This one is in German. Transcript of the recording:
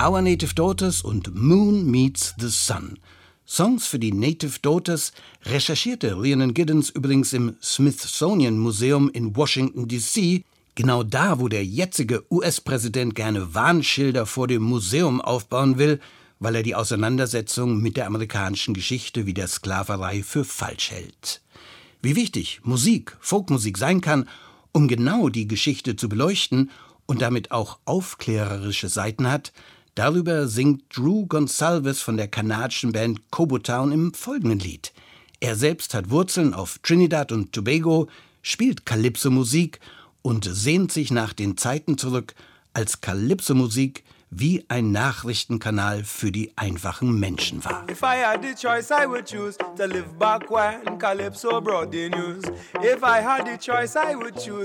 Our Native Daughters und Moon Meets the Sun. Songs für die Native Daughters recherchierte Rhiannon Giddens übrigens im Smithsonian Museum in Washington, D.C., genau da, wo der jetzige US-Präsident gerne Warnschilder vor dem Museum aufbauen will, weil er die Auseinandersetzung mit der amerikanischen Geschichte wie der Sklaverei für falsch hält. Wie wichtig Musik, Folkmusik sein kann, um genau die Geschichte zu beleuchten und damit auch aufklärerische Seiten hat, darüber singt Drew Gonsalves von der kanadischen Band Cobotown im folgenden Lied. Er selbst hat Wurzeln auf Trinidad und Tobago, spielt Calypso-Musik und sehnt sich nach den Zeiten zurück, als Calypso-Musik wie ein Nachrichtenkanal für die einfachen Menschen war. If I had the choice, I would choose to live back when Calypso brought the news. If I had the choice, I would choose